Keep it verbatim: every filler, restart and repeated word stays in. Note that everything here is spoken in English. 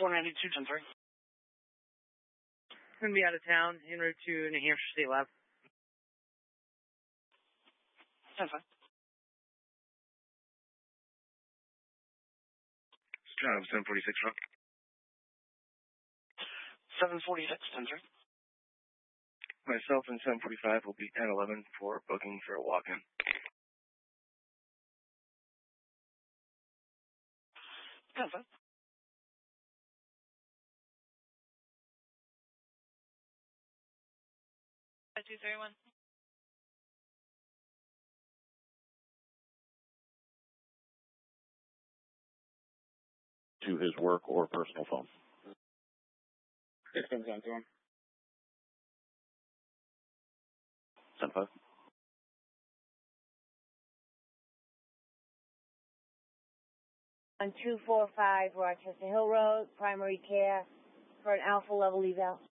four ninety-two, ten three. Going to be out of town, en route to New Hampshire State Lab. ten five. John, seven forty-six, Rock. seven forty-six, ten three. Myself and seven forty-five will be ten eleven for booking for a walk-in. ten five. two three one. To his work or personal phone. Six comes on to him. ten five. On two four five Rochester Hill Road, primary care for an alpha level eval.